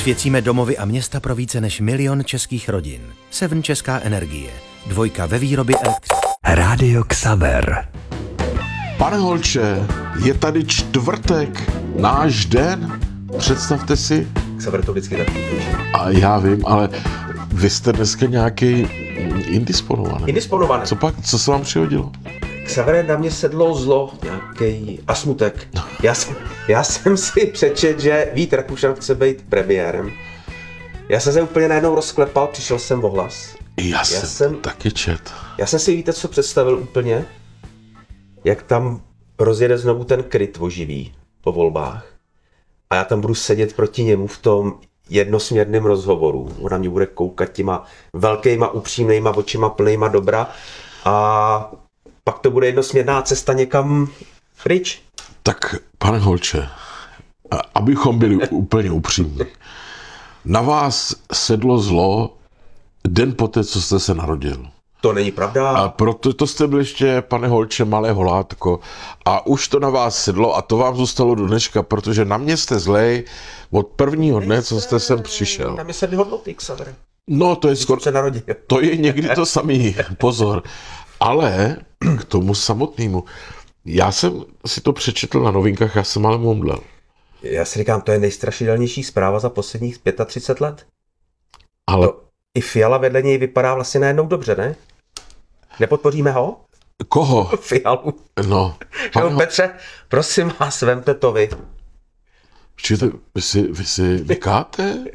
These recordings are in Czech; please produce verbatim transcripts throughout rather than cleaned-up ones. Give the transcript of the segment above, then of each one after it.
Osvěcíme domovy a města pro více než milion českých rodin. Seven Česká energie. Dvojka ve výrobě elektřiny. Rádio Xaver. Pane Holče, je tady čtvrtek, náš den. Představte si. Xaver to vždycky tak píše. A já vím, ale vy jste dneska nějaký indisponovaný. Indisponovaný. Co pak, co se vám přihodilo? Xavere, na mě sedlo zlo, nějaký a smutek. Já jsem, já jsem si přečet, že Vít Rakušan chce být premiérem. Já jsem se úplně najednou rozklepal, přišel jsem o hlas. Já, já jsem, jsem taky čet. Já jsem si, víte, co představil úplně? Jak tam rozjede znovu ten kryt oživý po volbách. A já tam budu sedět proti němu v tom jednosměrném rozhovoru. Ona mě bude koukat těma velkýma, upřímnýma očima plnýma dobra. A pak to bude jednosměrná cesta někam pryč. Tak, pane Holče, abychom byli úplně upřímní, na vás sedlo zlo den poté, co jste se narodil. To není pravda. A proto to jste byl ještě, pane Holče, malé holátko. A už to na vás sedlo a to vám zůstalo do dneška, protože na mě jste zlej od prvního dne, co jste sem přišel. Na mě sedly hodnoty, Xaver. No, to je skoro... se narodil. To je někdy to samý, pozor. Ale k tomu samotnému. Já jsem si to přečetl na novinkách, já jsem ale mumlel. Já si říkám, to je nejstrašidelnější zpráva za posledních třicet pět let. Ale... To i Fiala vedle něj vypadá vlastně najednou dobře, ne? Nepodpoříme ho? Koho? Fialu. No. Pane ho... Petře, prosím vás, vemte to vy. Čili vy si, vy si vykáte?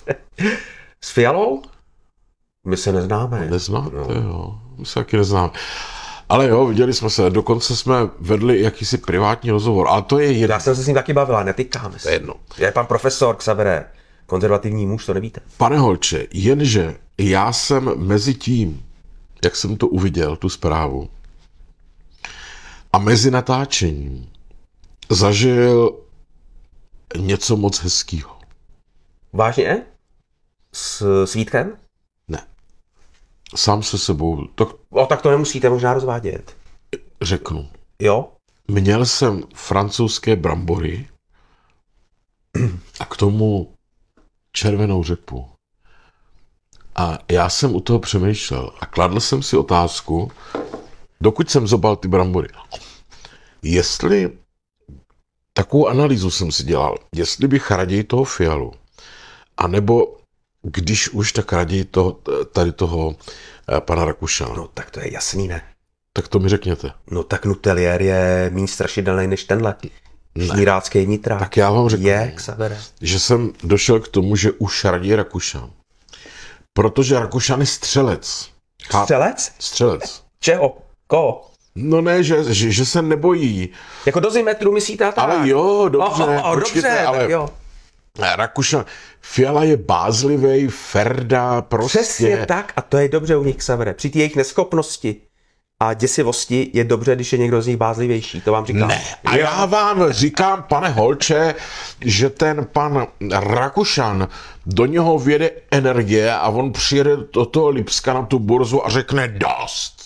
S Fialou? My se neznáme. No, neznáte, no. Jo. My se taky neznáme. Ale jo, viděli jsme se, dokonce jsme vedli jakýsi privátní rozhovor, ale to je jedno. Já jsem se s ním taky bavila, netýkáme se. To je jedno. Je pan profesor Xavere, konzervativní muž, to nevíte. Pane Holče, jenže já jsem mezi tím, jak jsem to uviděl, tu zprávu, a mezi natáčením zažil něco moc hezkýho. Vážně? S, s Vítkem? Ne. Sám se sebou. To... O, tak to nemusíte možná rozvádět. Řeknu. Jo? Měl jsem francouzské brambory a k tomu červenou řepu. A já jsem u toho přemýšlel a kladl jsem si otázku, dokud jsem zobal ty brambory, jestli, takovou analýzu jsem si dělal, jestli bych raději toho Fialu, anebo když už, tak raději toho, tady toho pana Rakušana. No tak to je jasný, ne? Tak to mi řekněte. No tak Nutelier je méně strašidelný než tenhle. Žnírácký nitrák. Tak já vám řeknu, je, Xavere. Že jsem došel k tomu, že už raději Rakušan. Protože Rakušan je střelec. Střelec? Střelec. Čeho? Koho? No ne, že, že, že se nebojí. Jako dozimetru myslíte tak? Ale jo, dobře. Oh, oh, oh, počkejte, dobře, ale tak jo. Rakušan, Fiala je bázlivej, Ferda, prostě. Přesně tak a to je dobře u nich, Xavere. Při té jejich neschopnosti a děsivosti je dobře, když je někdo z nich bázlivější, to vám říkám. Ne, a já vám říkám, pane Holče, že ten pan Rakušan, do něho vjede energie a on přijede do toho Lipska na tu burzu a řekne dost.